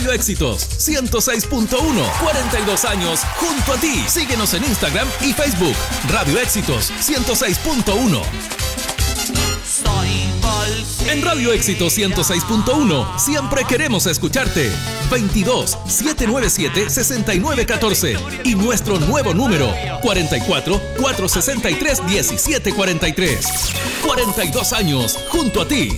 Radio Éxitos 106.1, 42 años junto a ti. Síguenos en Instagram y Facebook. Radio Éxitos 106.1. En Radio Éxitos 106.1 siempre queremos escucharte. 22 797 6914 y nuestro nuevo número 44 463 1743. 42 años junto a ti.